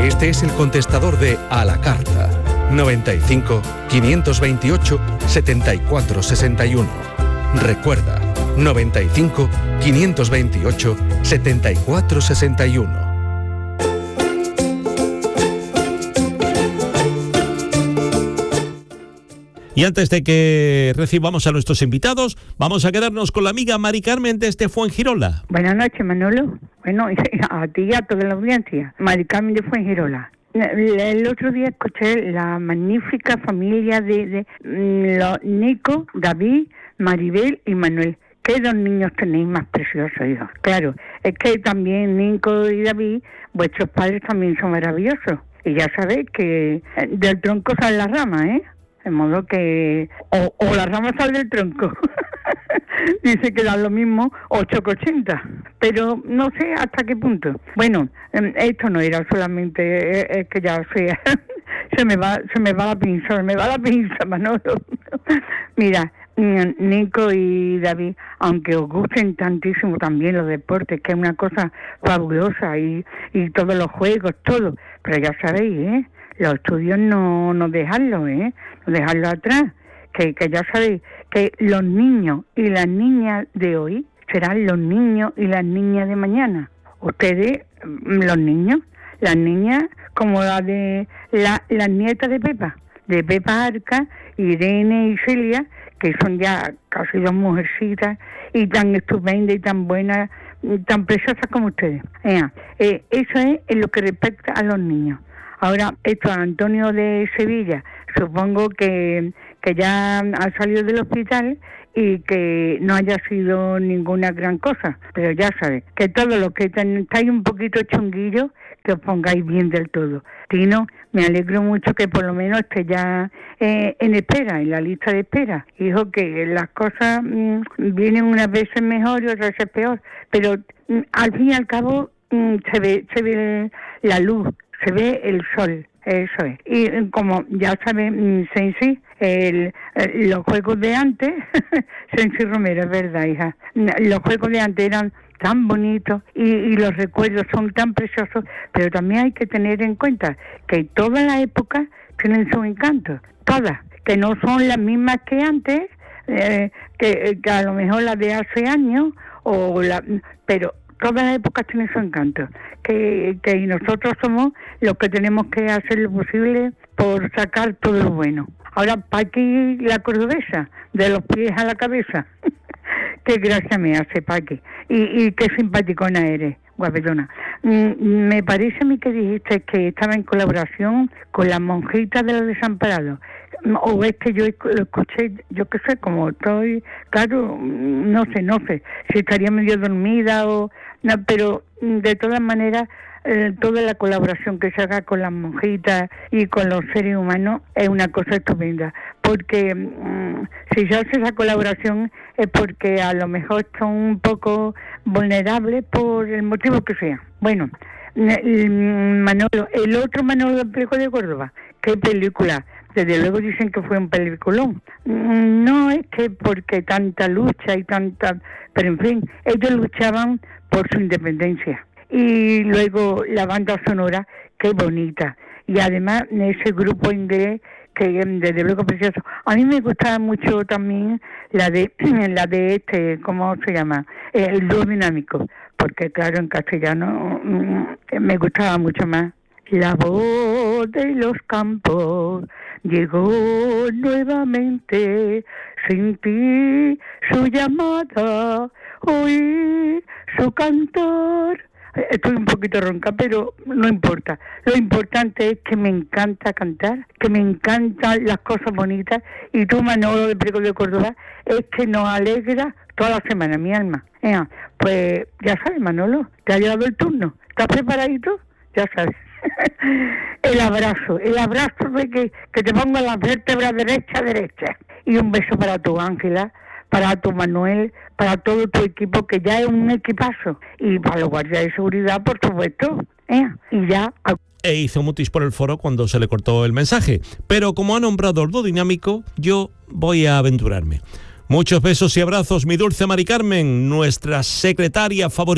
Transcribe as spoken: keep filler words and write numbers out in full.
Este es el contestador de A la Carta. noventa y cinco, quinientos veintiocho, setenta y cuatro sesenta y uno. Recuerda, noventa y cinco, quinientos veintiocho, setenta y cuatro sesenta y uno. Y antes de que recibamos a nuestros invitados, vamos a quedarnos con la amiga Mari Carmen desde Fuengirola. Buenas noches, Manolo. Bueno, a ti y a toda la audiencia. Mari Carmen de Fuengirola. El otro día escuché la magnífica familia de, de los Nico, David, Maribel y Manuel. ¿Qué dos niños tenéis más preciosos, hijos? Claro, es que también Nico y David, vuestros padres también son maravillosos. Y ya sabéis que del tronco sale la rama, ¿eh? De modo que o, o la rama sale del tronco. Dice que da lo mismo ocho que ochenta. Pero no sé hasta qué punto. Bueno, esto no era solamente, es que ya sea, se me va, se me va la pinza, se me va la pinza, Manolo. Mira, Nico y David, aunque os gusten tantísimo también los deportes, que es una cosa fabulosa, y, y todos los juegos, todo, pero ya sabéis, ¿eh? Los estudios no, no dejarlo, ¿eh? No dejarlo atrás. Que, que ya sabéis que los niños y las niñas de hoy serán los niños y las niñas de mañana. Ustedes, los niños, las niñas como la de la, las nietas de Pepa, de Pepa Arca, Irene y Celia, que son ya casi dos mujercitas y tan estupendas y tan buenas, tan preciosas como ustedes. Eh, eh, eso es en lo que respecta a los niños. Ahora, esto, Antonio de Sevilla, supongo que, que ya ha salido del hospital y que no haya sido ninguna gran cosa, pero ya sabes, que todos los que estáis un poquito chunguillos, que os pongáis bien del todo. Tino, me alegro mucho que por lo menos esté ya eh, en espera, en la lista de espera. Hijo, que las cosas mmm, vienen unas veces mejor y otras veces peor, pero mmm, al fin y al cabo mmm, se ve, se ve la luz, se ve el sol, eso es. Y como ya saben, Sensi, el, el, los juegos de antes, Sensi Romero, es verdad, hija, los juegos de antes eran tan bonitos y, y los recuerdos son tan preciosos, pero también hay que tener en cuenta que todas las épocas tienen su encanto, todas, que no son las mismas que antes, eh, que, que a lo mejor las de hace años, o la, pero todas las épocas tienen su encanto, que, que nosotros somos los que tenemos que hacer lo posible por sacar todo lo bueno. Ahora, Paqui, la cordobesa, de los pies a la cabeza, qué gracia me hace, Paqui, y, y qué simpaticona eres, guapetona. Mm, me parece a mí que dijiste que estaba en colaboración con las monjitas de los desamparados, o es que yo lo escuché, yo qué sé, como estoy, claro, no sé, no sé, si estaría medio dormida o no, pero de todas maneras, eh, toda la colaboración que se haga con las monjitas y con los seres humanos es una cosa estupenda, porque mmm, si se hace esa colaboración es porque a lo mejor son un poco vulnerables por el motivo que sea. Bueno, el, Manolo, el otro Manolo del Pleco de Córdoba, ¿qué película? Desde luego dicen que fue un peliculón. No es que porque tanta lucha y tanta... Pero en fin, ellos luchaban por su independencia. Y luego la banda sonora, qué bonita. Y además ese grupo inglés, que desde luego precioso. A mí me gustaba mucho también la de la de este, ¿cómo se llama? El dúo dinámico. Porque claro, en castellano me gustaba mucho más. La voz de los campos llegó nuevamente, sentí su llamada, oí su cantar. Estoy un poquito ronca, pero no importa. Lo importante es que me encanta cantar, que me encantan las cosas bonitas, y tú, Manolo de Pleco de Córdoba, es que nos alegra toda la semana, mi alma. Eh, pues ya sabes, Manolo, te ha llegado el turno. ¿Estás preparadito? Ya sabes. El abrazo, el abrazo de que, que te pongo las vértebras derecha, derecha. Y un beso para tu Ángela, para tu Manuel, para todo tu equipo, que ya es un equipazo. Y para los guardias de seguridad, por supuesto. ¿eh? Y ya... E hizo mutis por el foro cuando se le cortó el mensaje. Pero como ha nombrado el dúo dinámico, yo voy a aventurarme. Muchos besos y abrazos, mi dulce Mari Carmen, nuestra secretaria favorita.